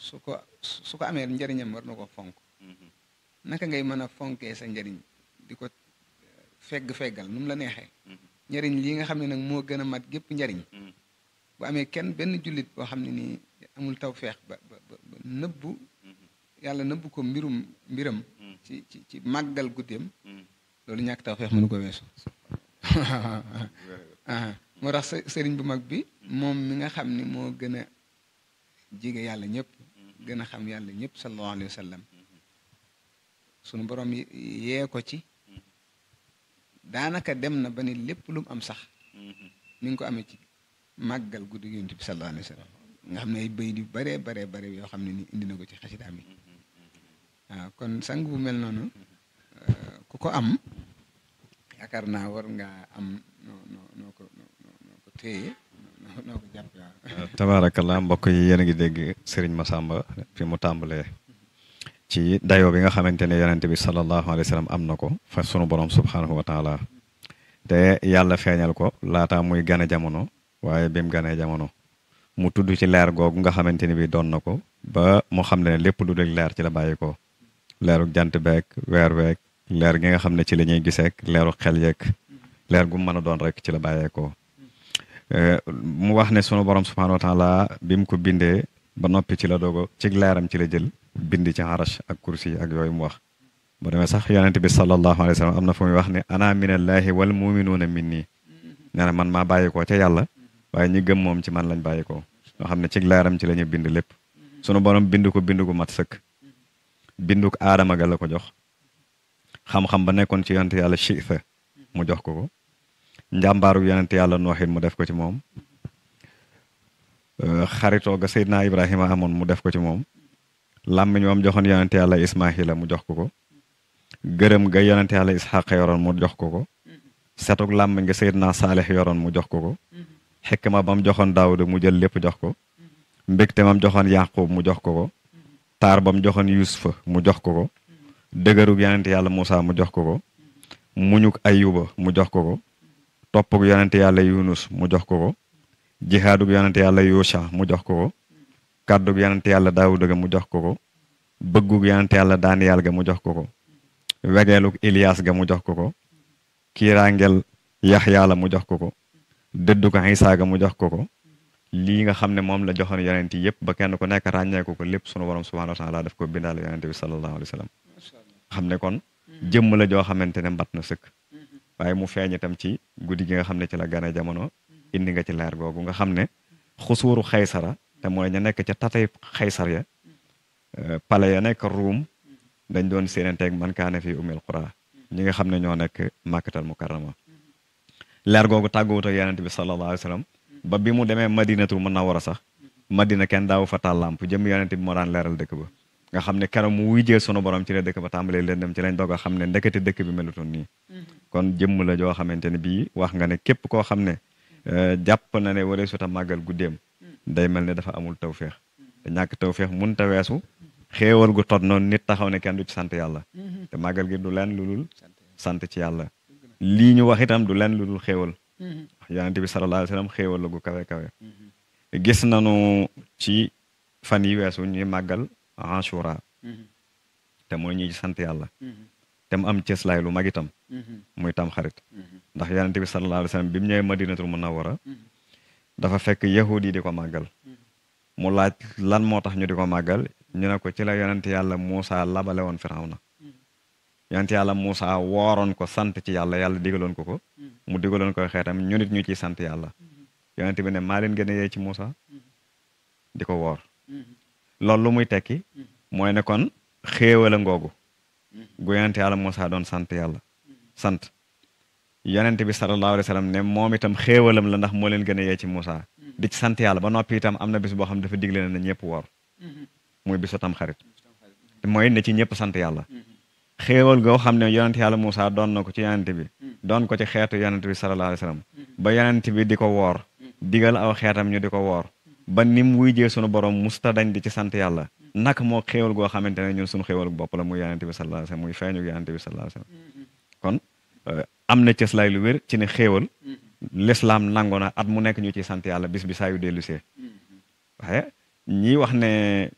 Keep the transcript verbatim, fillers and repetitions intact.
su ko su ko amee njariñam war na ko fonk naka ngay mën a fonkee sa njariñ di ko fegg feggal nu mu la neexee njariñ lii nga xam ne nag moo gën a mat gépp njariñ bu amee kenn benn jullit boo xam ne nii amul tawfeex ba ba ba nëbbu yàlla nëbbu ko mbirum mbiram ci ci ci màggal guddeem loolu ñàkk tawfeex mënu ko weesu moo tax sëriñ bu mag bi moom mi nga xam ni moo gën a jige yàlla ñëpp gën a xam yàlla ñëpp sallallahu alayhi wa sallam sunu borom yee ko ci daanaka dem na ba ni lépp lu mu am sax mi ngi ko amee ci màggal guddi yonent bi sallallahu alayhi wa sallam nga xam ne ay bayit yu baree baree bare yoo xam ne ni indi na ko ci xasidaam yi waaw kon sang bu mel noonu ku ko am yaakaar naa war ngaa am noo noo noo ko noo ko téye noo ko jàpp waaw tabaarakallah mbokk yi yéen a ngi dégg Serigne Massamba fi mu tàmbalee ci dayoo bi nga xamante ne yonent bi sallallahu alayhi wa sallam am na ko fa sunu borom subhanahu wa taala te yàlla feeñal ko laata muy gane jamono waaye bi mu ganee jamono mu tudd ci leer googu nga xamante ni bi doon na ko ba mu xam ne lépp lu dul leer ci la bàyyi ko leeru jant beeg weer weeg leer gi nga xam ne ci la ñuy giseek leeru xel yeeg leer gu mu mën a doon rek ci la bàyyeekoo mu wax ne sunu borom subhanahu wa taala bi mu ko bindee ba noppi ci la dogo ci leeram ci la jël bind ci arash ak kursi ak yooyu mu wax bu demee sax yonent bi sallallahu alayhi wa sallam am na fu muy wax ne ana minallahi wal muminuuna minni nee na man maa bàyyikoo ca yàlla waaye ñi gëm moom ci man lañ bàyyikoo nga xam ne ci leeram ci la ñu bind lépp sunu borom bind ko bind gu mat sëkk binduk aadama ga la ko jox xam-xam ba nekkoon ci yonent yàlla Chiitha mu jox ko ko njàmbaaru yonent yàlla Nooxin mu def ko ci moom xaritoo ga Seydina Ibrahima amoon mu def ko ci moom làmmiñ wam joxoon yonent yàlla Ismaahila mu jox ko ko gërëm ga yonent yàlla Isxaaq yoroon mu jox ko ko setug làmmiñ nga Seydina Saalix yoroon mu jox ko ko xikma ba mu joxoon Daawuda mu jël lépp jox ko mbégte mam joxoon Yaaqub mu jox ko ko taar ba mu joxoon Yuusufa mu jox ko ko dëgërug yonent yàlla Muusa mu jox ko ko muñuk Ayuba mu jox ko ko toppug yonent yàlla Yunus mu jox ko ko jihaadug yonent yàlla Yusha mu jox ko ko kàddug yonent yàlla Daawuda ga mu jox ko ko bëggug yonent yàlla Daaniyal ga mu jox ko ko wegeelug Ilias ga mu jox ko ko kiiraangel Yaxya la mu jox ko ko dëddug Isaa ga mu jox ko ko lii nga xam ne moom la joxoon yonent yi yëpp ba kenn ku nekk ràññeeku ko lépp sunu borom subhanahu wa taala daf ko bindaale yonent bi sallallahu alayhi wa sallam xam ne kon jëmm la joo xamante ne mbat na sëkk waaye mu feeñ itam ci guddi gi nga xam ne ci la gane jamono indi nga ci leer googu nga xam ne xusuuru xaysara te mooy ña nekk ca tatay xaysar ya pale ya nekk ruum dañ doon séenanteeg man kaane fi umil qura ñi nga xam ne ñoo nekk màkkatal mukarrama leer googu tàgguwut ak yonent bi sallallahu alayhi wa sallam ba bi mu demee madinatul munawwara sax madina kenn daawu fa taal lamp jëm yonent bi moo daan leeral dëkk ba nga xam ne keroog mu wujjee sunu borom ci la dëkk ba tàmbalee leen dem ci lañ doog a xam ne ndekete dëkk bi melutoon nii kon jëmm la joo xamante ne bii wax nga ne képp koo xam ne jàpp na ne waree suta màggal guddeem day mel ne dafa amul tawféex te ñàkk tawféex mun ta weesu xéewal gu tot noonu nit taxaw ne kenn du ci sant yàlla te màggal gi du leen lu dul sant ci yàlla lii ñu wax itam du leen lu dul xéewal yonent bi sallallahu alayhi wa sallam xéewal la gu kawe kawe gis nañu ci fan yi weesu ñuy màggal Ashura te mooy ñuy sant yàlla te mu am cëslaay lu mag itam muy tam xarit ndax yonent bi sallallahu alayhi wa sallam bi mu ñëwee madinatul munawwara dafa fekk yahud yi di ko màggal mu laaj lan moo tax ñu di ko màggal ñu ne ko ci la yonent yàlla Muusa labale woon Firawna yonent yàlla Muusa wooroon ko sant ci yàlla yàlla digaloon ko ko mu digaloon ko xeetam ñu nit ñu ciy sant yàlla yonent bi ne maa leen gën a yee ci Muusa di ko woor loolu lu muy tekki mooy ne kon xéewal a ngoogu gu yonent yàlla Muusa doon sant yàlla sant yonent bi sallallahu alayhi wa sallam ne moom itam xéewalam la ndax moo leen gën a yee ci Muusa di ci sant yàlla ba noppi itam am na bis boo xam dafa digle na ñëpp woor muy bisu tam xarit mooy ne ci ñëpp sant yàlla xéewal goo xam ne yonent yàlla Muusa doon na ko ci yonent bi doon ko ci xeetu yonent bi sallallahu alayhi wa sallam ba yonent bi di ko woor digal aw xeetam ñu di ko woor ba ni mu wuy jee sunu borom musta dañ di ci sant yàlla naka moo xéewal goo xamante ne ñun suñu xéewal bopp la muy yonent bi sallallahu alayhi wa sallam muy feeñu yonent bi sallallahu alayhi wa sallam kon am na cëslaay lu wér ci ne xéewal l'islam nango na at mu nekk ñu ci sant yàlla bis bi saa yu dellu see waaye ñii wax ne